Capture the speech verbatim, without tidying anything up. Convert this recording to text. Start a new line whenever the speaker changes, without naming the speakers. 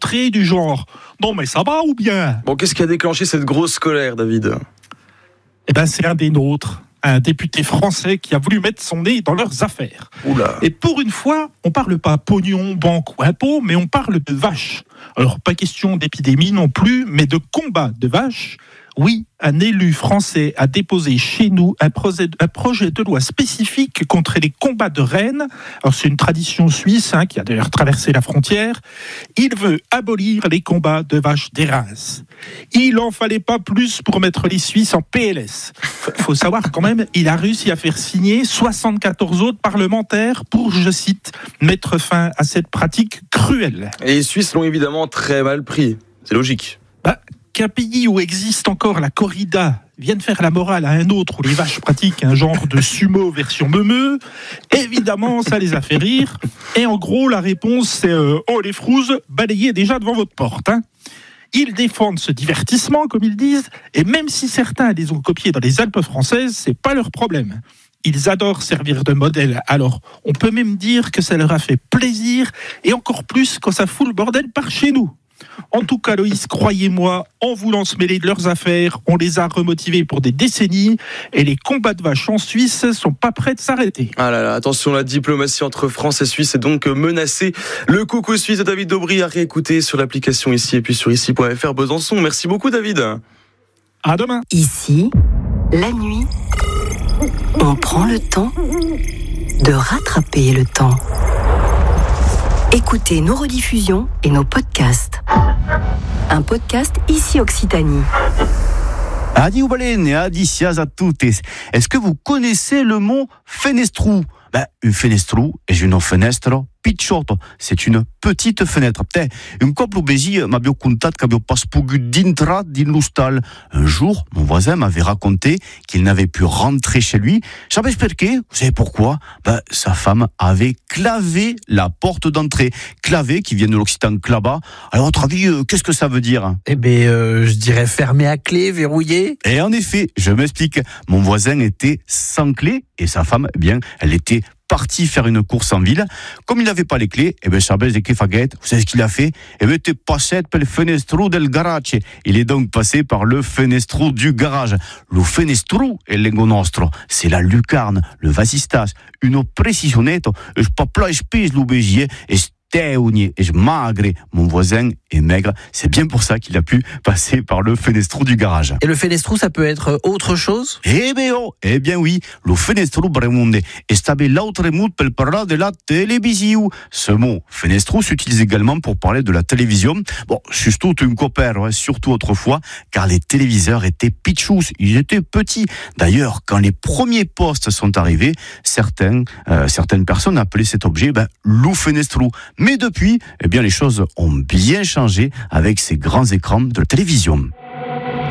outré du genre « Non mais ça va ou bien ?»
Bon, qu'est-ce qui a déclenché cette grosse colère, David ?
Eh ben c'est un des nôtres, un député français qui a voulu mettre son nez dans leurs affaires.
Oula.
Et pour une fois, on parle pas pognon, banque ou impôt, mais on parle de vaches. Alors pas question d'épidémie non plus, mais de combat de vaches. Oui, un élu français a déposé chez nous un projet, un projet de loi spécifique contre les combats de rennes. Alors c'est une tradition suisse hein, qui a d'ailleurs traversé la frontière. Il veut abolir les combats de vaches d'Érins. Il en fallait pas plus pour mettre les Suisses en P L S. Faut savoir quand même, il a réussi à faire signer soixante-quatorze autres parlementaires pour, je cite, mettre fin à cette pratique cruelle.
Et les Suisses l'ont évidemment très mal pris. C'est logique.
Bah, qu'un pays où existe encore la corrida vienne faire la morale à un autre où les vaches pratiquent un genre de sumo version meumeux, évidemment, ça les a fait rire. Et en gros, la réponse, c'est euh, « Oh, les frouzes, balayez déjà devant votre porte hein. ». Ils défendent ce divertissement, comme ils disent, et même si certains les ont copiés dans les Alpes françaises, c'est pas leur problème. Ils adorent servir de modèle, alors on peut même dire que ça leur a fait plaisir, et encore plus quand ça fout le bordel par chez nous. En tout cas, Loïs, croyez-moi, en voulant se mêler de leurs affaires, on les a remotivés pour des décennies et les combats de vaches en Suisse sont pas prêts de s'arrêter.
Ah là là, attention, la diplomatie entre France et Suisse est donc menacée. Le coucou suisse de David Daubry à réécouter sur l'application ici et puis sur ici point f r Besançon. Merci beaucoup, David.
À demain.
Ici, la nuit, on prend le temps de rattraper le temps. Écoutez nos rediffusions et nos podcasts. Un podcast Ici Occitanie.
Adi Oubalène et adicias à toutes. Est-ce que vous connaissez le mot fenestrou? Ben, une fenestrou est une fenêtre picciotto. C'est une petite fenêtre. Peut-être, un couple obési m'avait contato che avevo pas pogu d'intra din l'hostal. Un jour, mon voisin m'avait raconté qu'il n'avait pu rentrer chez lui. Savez pourquoi? Vous savez pourquoi? Ben, sa femme avait clavé la porte d'entrée. Clavé, qui vient de l'occitan clava. Alors, à votre avis, euh, qu'est-ce que ça veut dire?
Eh bien, euh, je dirais fermé à clé, verrouillé.
Et en effet, je m'explique. Mon voisin était sans clé et sa femme, eh bien, elle était parti faire une course en ville. Comme il n'avait pas les clés, eh ben, Chabès de Kefaguette, vous savez ce qu'il a fait? Eh ben, t'es passé per le fenestro del garage. Il est donc passé par le fenestro du garage. Le fenestro è lengo nostro. C'est la lucarne, le vasistas, une précisionette. Je pas plat, je pèse l'obégier, et et je magre. Mon voisin est maigre. C'est bien pour ça qu'il a pu passer par le fenestro du garage.
Et le fenestro, ça peut être autre chose?
Eh bien, oh, eh bien oui, le fenestro bremonde est stable l'autre mot pour parler de la télévision. Ce mot fenestro s'utilise également pour parler de la télévision. Bon, surtout une copain, ouais, surtout autrefois, car les téléviseurs étaient pitchous, ils étaient petits. D'ailleurs, quand les premiers postes sont arrivés, certains, euh, certaines personnes appelaient cet objet ben, le fenestro. Mais depuis, eh bien, les choses ont bien changé avec ces grands écrans de télévision.